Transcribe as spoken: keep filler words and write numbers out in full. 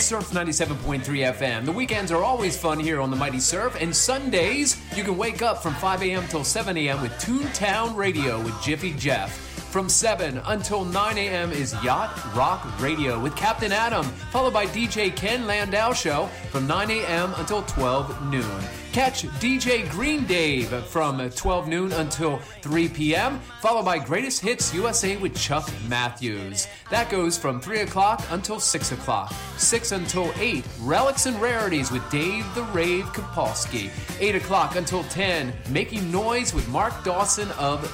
Surf ninety-seven point three F M. The weekends are always fun here on the Mighty Surf, and Sundays you can wake up from five a.m. till seven a.m. with Toontown Radio with Jiffy Jeff. From seven until nine a.m. is Yacht Rock Radio with Captain Adam, followed by D J Ken Landau Show from nine a.m. until twelve noon. Catch D J Green Dave from twelve noon until three p.m., followed by Greatest Hits U S A with Chuck Matthews. That goes from three o'clock until six o'clock. six until eight, Relics and Rarities with Dave the Rave Kapolsky. eight o'clock until ten, Making Noise with Mark Dawson of